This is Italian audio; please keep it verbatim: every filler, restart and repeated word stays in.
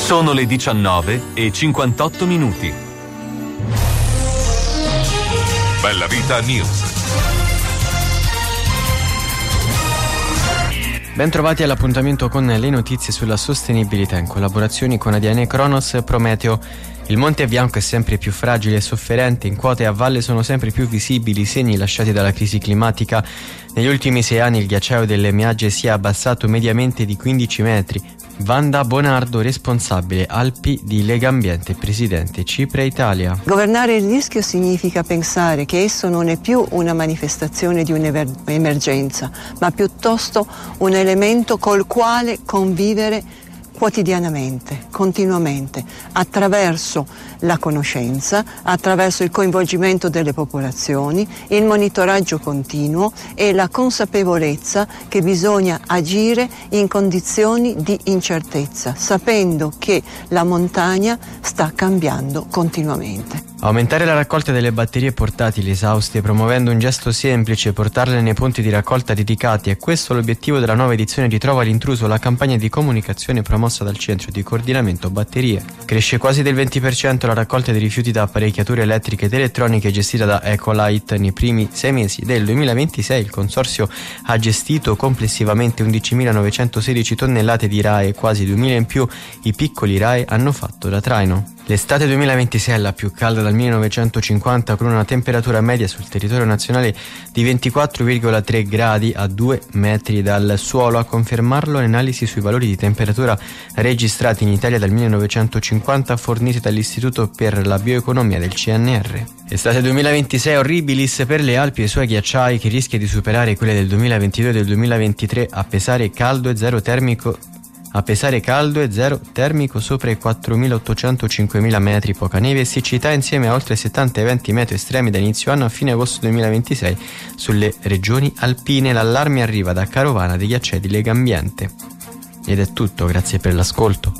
Sono le diciannove e cinquantotto minuti. Bella Vita News. Bentrovati all'appuntamento con le notizie sulla sostenibilità in collaborazione con A D N Cronos Prometeo. Il Monte Bianco è sempre più fragile e sofferente, in quota e a valle sono sempre più visibili i segni lasciati dalla crisi climatica. Negli ultimi sei anni il ghiacciaio delle Meagge si è abbassato mediamente di quindici metri. Vanda Bonardo, responsabile Alpi di Legambiente, presidente Cipre Italia. Governare il rischio significa pensare che esso non è più una manifestazione di un'emergenza, ma piuttosto un elemento col quale convivere quotidianamente, continuamente, attraverso la conoscenza, attraverso il coinvolgimento delle popolazioni, il monitoraggio continuo e la consapevolezza che bisogna agire in condizioni di incertezza, sapendo che la montagna sta cambiando continuamente. Aumentare la raccolta delle batterie portatili esauste, promuovendo un gesto semplice, portarle nei punti di raccolta dedicati. È questo l'obiettivo della nuova edizione di Trova l'intruso, la campagna di comunicazione promossa dal Centro di Coordinamento Batterie. Cresce quasi del venti per cento la raccolta di rifiuti da apparecchiature elettriche ed elettroniche gestita da Ecolite. Nei primi sei mesi del duemilaventisei il consorzio ha gestito complessivamente undicimilanovecentosedici tonnellate di R A E, quasi duemila in più i piccoli R A E hanno fatto da traino. L'estate duemilaventisei è la più calda dal millenovecentocinquanta, con una temperatura media sul territorio nazionale di ventiquattro virgola tre gradi a due metri dal suolo. A confermarlo l'analisi sui valori di temperatura registrati in Italia dal millenovecentocinquanta forniti dall'Istituto per la Bioeconomia del C N R. Estate duemilaventisei orribilis per le Alpi e i suoi ghiacciai, che rischia di superare quelle del duemilaventidue e del duemilaventitré, a pesare caldo e zero termico A pesare caldo e zero termico sopra i quattromilaottocento cinquemila metri, poca neve e siccità insieme a oltre settanta eventi meteo estremi da inizio anno a fine agosto duemilaventisei sulle regioni alpine. L'allarme arriva da Carovana dei Ghiacciai di Legambiente. Ed è tutto, grazie per l'ascolto.